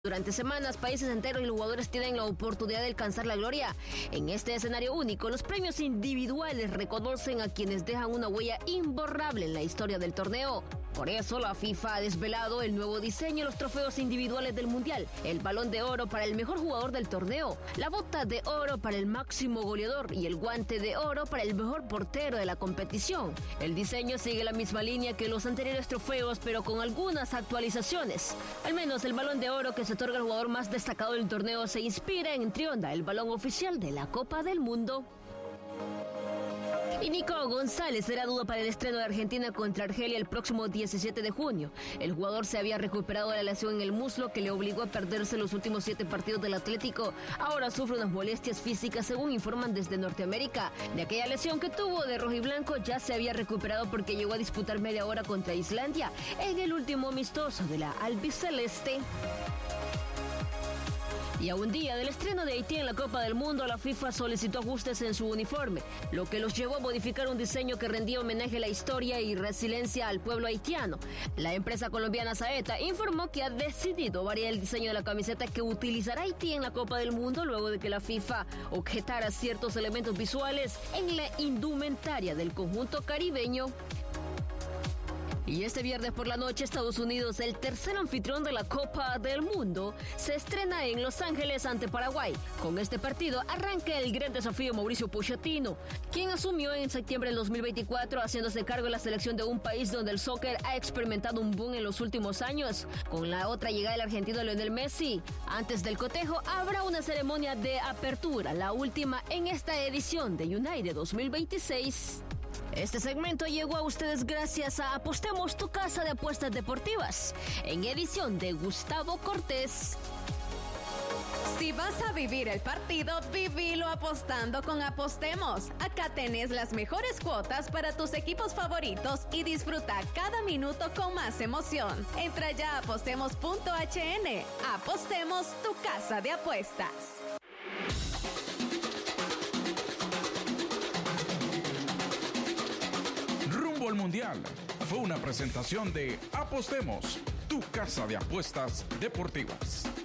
Durante semanas, países enteros y los jugadores tienen la oportunidad de alcanzar la gloria. En este escenario único, los premios individuales reconocen a quienes dejan una huella imborrable en la historia del torneo. Por eso, la FIFA ha desvelado el nuevo diseño de los trofeos individuales del Mundial: el Balón de Oro para el mejor jugador del torneo, la Bota de Oro para el máximo goleador y el Guante de Oro para el mejor portero de la competición. El diseño sigue la misma línea que los anteriores trofeos, pero con algunas actualizaciones. Al menos el Balón de Oro que se otorga al jugador más destacado del torneo se inspira en Trionda, el balón oficial de la Copa del Mundo. Y Nico González será duda para el estreno de Argentina contra Argelia el próximo 17 de junio. El jugador se había recuperado de la lesión en el muslo que le obligó a perderse los últimos 7 partidos del Atlético. Ahora sufre unas molestias físicas, según informan desde Norteamérica. De aquella lesión que tuvo de rojiblanco ya se había recuperado porque llegó a disputar media hora contra Islandia en el último amistoso de la albiceleste. Y a un día del estreno de Haití en la Copa del Mundo, la FIFA solicitó ajustes en su uniforme, lo que los llevó a modificar un diseño que rendía homenaje a la historia y resiliencia al pueblo haitiano. La empresa colombiana Saeta informó que ha decidido variar el diseño de la camiseta que utilizará Haití en la Copa del Mundo luego de que la FIFA objetara ciertos elementos visuales en la indumentaria del conjunto caribeño. Y este viernes por la noche, Estados Unidos, el tercer anfitrión de la Copa del Mundo, se estrena en Los Ángeles ante Paraguay. Con este partido arranca el gran desafío Mauricio Pochettino, quien asumió en septiembre del 2024 haciéndose cargo de la selección de un país donde el soccer ha experimentado un boom en los últimos años. Con la otra llegada del argentino Lionel Messi, antes del cotejo habrá una ceremonia de apertura, la última en esta edición de United 2026. Este segmento llegó a ustedes gracias a Apostemos, tu casa de apuestas deportivas, en edición de Gustavo Cortés. Si vas a vivir el partido, vivilo apostando con Apostemos. Acá tenés las mejores cuotas para tus equipos favoritos y disfruta cada minuto con más emoción. Entra ya a apostemos.hn. Apostemos, tu casa de apuestas. El Mundial fue una presentación de Apostemos, tu casa de apuestas deportivas.